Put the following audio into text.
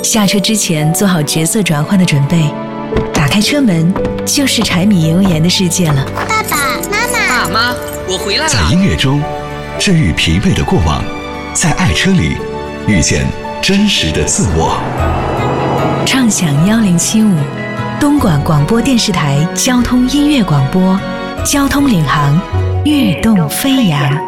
下车之前做好角色转换的准备，打开车门就是柴米油盐的世界了。 爸爸妈妈， 爸妈，我回来了。 在音乐中治愈疲惫的过往，在爱车里遇见真实的自我。 畅享1075，东莞广播电视台交通音乐广播，交通领航，跃动飞扬。